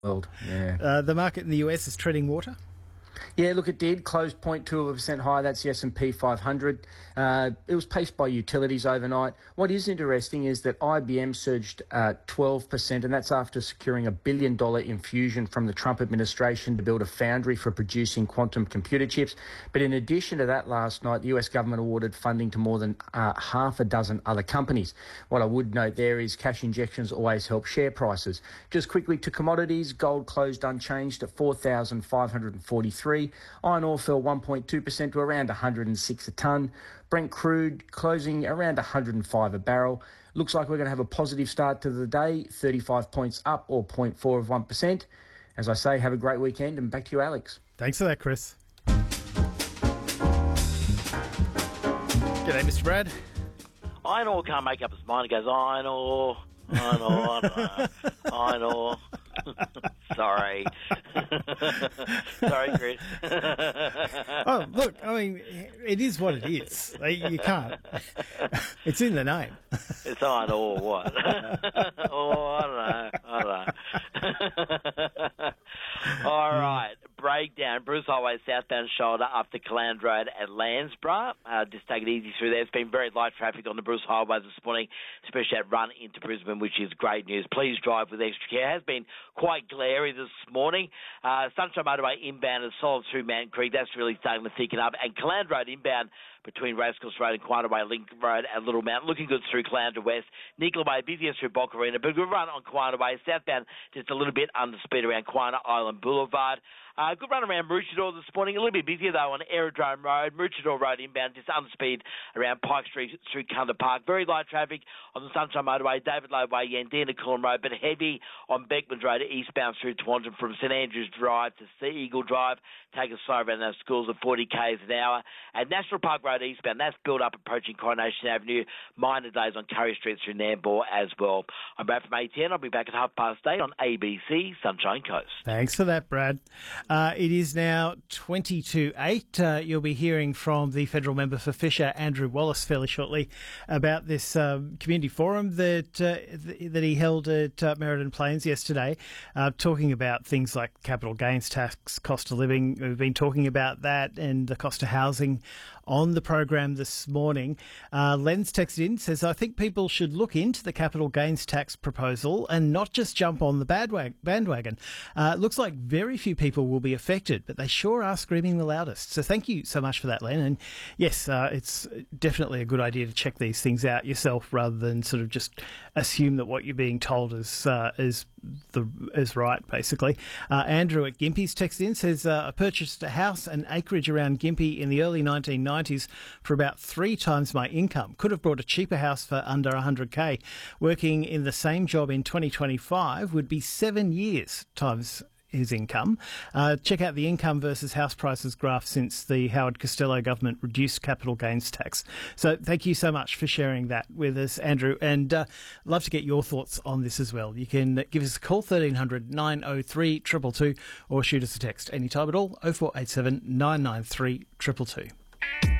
World, yeah. The market in the US is treading water. Yeah, look, it did close 0.2% higher. That's the S&P 500. It was paced by utilities overnight. What is interesting is that IBM surged 12%, and that's after securing $1 billion infusion from the Trump administration to build a foundry for producing quantum computer chips. But in addition to that, last night, the US government awarded funding to more than half a dozen other companies. What I would note there is cash injections always help share prices. Just quickly to commodities, gold closed unchanged at 4,543. Iron ore fell 1.2% to around 106 a tonne. Brent crude closing around 105 a barrel. Looks like we're going to have a positive start to the day, 35 points up or 0.4 of 1%. As I say, have a great weekend, and back to you, Alex. Thanks for that, Chris. G'day, Mr. Brad. Iron ore can't make up its mind. It goes, iron ore, iron ore, iron ore. Sorry. Sorry, Chris. Oh, look, I mean, it is what it is. You can't. It's in the name. It's iron ore, what? Oh, I don't know. All right. Breakdown. Bruce Highway southbound shoulder up to Caland Road at Landsborough. Just take it easy through there. It's been very light traffic on the Bruce Highway this morning, especially at run into Brisbane, which is great news. Please drive with extra care. It has been quite glary this morning. Sunshine Motorway inbound is solid through Mountain Creek. That's really starting to thicken up. And Caland Road inbound between Racecourse Road and Quina Way, Link Road and Little Mountain. Looking good through Caloundra West. Nicola Way, busier through Boccarina, but good run on Quina Way. Southbound, just a little bit under speed around Quina Island Boulevard. Good run around Maroochydore this morning. A little bit busier, though, on Aerodrome Road. Maroochydore Road inbound, just under speed around Pike Street through Cunda Park. Very light traffic on the Sunshine Motorway, David Lowe Way, Yandina Coolum Road, but heavy on Beckman Road eastbound through Taunton from St Andrews Drive to Sea Eagle Drive. Take a slow around those schools at 40 k's an hour. At National Park Road eastbound, that's built up approaching Coronation Avenue. Minor days on Curry Street through Nambour as well. I'm Brad from A10. I'll be back at 8:30 on ABC Sunshine Coast. Thanks for that, Brad. It is now 20 to 8. You'll be hearing from the federal member for Fisher, Andrew Wallace, fairly shortly about this community forum that he held at Merredin Plains yesterday, talking about things like capital gains tax, cost of living. We've been talking about that and the cost of housing on the program this morning. Len's texted in, says, I think people should look into the capital gains tax proposal and not just jump on the bandwagon. Looks like very few people will be affected, but they sure are screaming the loudest. So thank you so much for that, Len. And yes, it's definitely a good idea to check these things out yourself rather than sort of just assume that what you're being told is right, basically. Andrew at Gympie's texted in, says, I purchased a house and acreage around Gympie in the early 1990s for about 3 times my income. Could have bought a cheaper house for under 100k. Working in the same job in 2025 would be 7 years times his income. Check out the income versus house prices graph since the Howard Costello government reduced capital gains tax. So thank you so much for sharing that with us, Andrew, and love to get your thoughts on this as well. You can give us a call, 1300 903 222, or shoot us a text anytime at all, 0487 993 222.